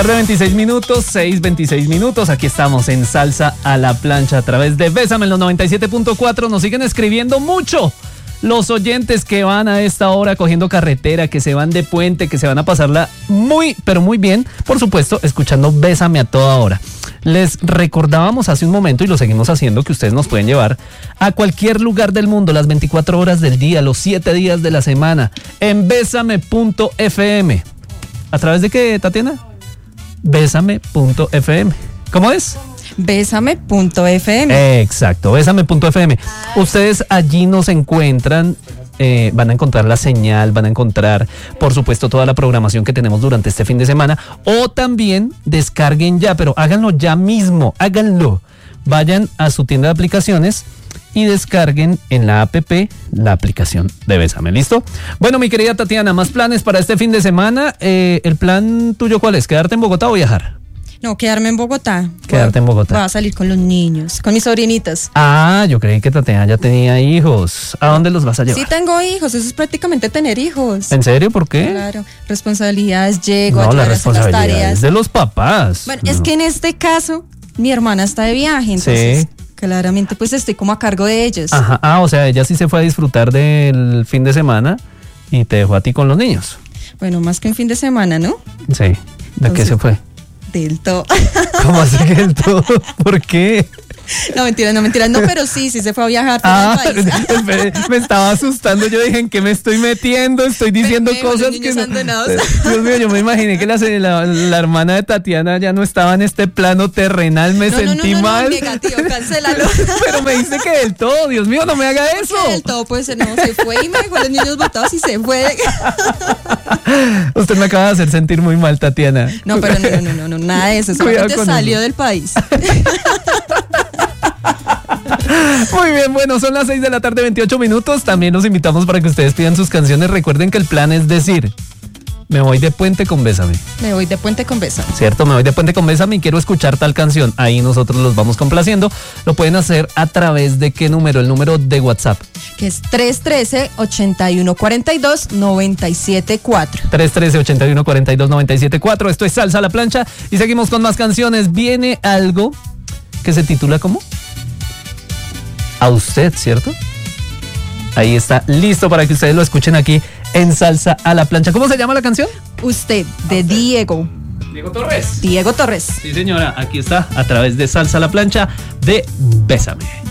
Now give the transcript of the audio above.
Tarde 26 minutos, 6:26 minutos. Aquí estamos en Salsa a la Plancha a través de Bésame en los 97.4. Nos siguen escribiendo mucho los oyentes que van a esta hora cogiendo carretera, que se van de puente, que se van a pasarla muy, pero muy bien. Por supuesto, escuchando Bésame a toda hora. Les recordábamos hace un momento, y lo seguimos haciendo, que ustedes nos pueden llevar a cualquier lugar del mundo, las 24 horas del día, los 7 días de la semana, en bésame.fm. ¿A través de qué, Tatiana? Bésame.fm. ¿Cómo es? Bésame.fm. Exacto, bésame.fm. Ustedes allí nos encuentran, van a encontrar la señal, van a encontrar, por supuesto, toda la programación que tenemos durante este fin de semana. O también descarguen ya, pero háganlo ya mismo, háganlo. Vayan a su tienda de aplicaciones y descarguen en la app la aplicación de Bésame. ¿Listo? Bueno, mi querida Tatiana, ¿más planes para este fin de semana? ¿El plan tuyo cuál es? ¿Quedarte en Bogotá o viajar? No, quedarme en Bogotá. Quedarte en Bogotá. Voy a salir con los niños, con mis sobrinitas. Ah, yo creí que Tatiana ya tenía hijos. ¿A dónde los vas a llevar? Sí tengo hijos, eso es prácticamente tener hijos. ¿En serio? ¿Por qué? Claro, responsabilidades, llego, No, la ayudar a hacer las responsabilidad tareas. es de los papás. Bueno, No. es que en este caso, mi hermana está de viaje, entonces Sí. claramente pues estoy como a cargo de ellos. Ajá, o sea, ella sí se fue a disfrutar del fin de semana y te dejó a ti con los niños. Bueno, más que un fin de semana, ¿no? Sí. ¿De qué Entonces- se fue? Del todo. ¿Cómo así que del todo? ¿Por qué? No, mentiras, no, pero sí se fue a viajar por el país. Me estaba asustando. Yo dije, ¿en qué me estoy metiendo? Estoy diciendo Pendejo, cosas los que niños no. abandonados. Dios mío, yo me imaginé que la hermana de Tatiana ya no estaba en este plano terrenal. Me sentí mal. Negativo, cancélalo. Pero me dice que del todo. Dios mío, no me haga eso. Que del todo puede ser, no, se fue y me dejó a los niños botados y se fue. Usted me acaba de hacer sentir muy mal, Tatiana. No, pero no, nada de eso. Cuidado Solamente con salió eso. del país. Muy bien, bueno, son las 6 de la tarde, 28 minutos. También los invitamos para que ustedes pidan sus canciones. Recuerden que el plan es decir, me voy de puente con Bésame. Me voy de puente con Bésame. ¿Cierto? Me voy de puente con Bésame y quiero escuchar tal canción. Ahí nosotros los vamos complaciendo. Lo pueden hacer a través de ¿qué número? El número de WhatsApp. Que es 313-8142-974. 313-8142-974. Esto es Salsa a la Plancha y seguimos con más canciones. Viene algo que se titula ¿cómo? A usted, ¿cierto? Ahí está, listo para que ustedes lo escuchen aquí en Salsa a la Plancha. ¿Cómo se llama la canción? Usted, de Diego Diego Torres. Torres. Sí, señora, aquí está, a través de Salsa a la Plancha de Bésame.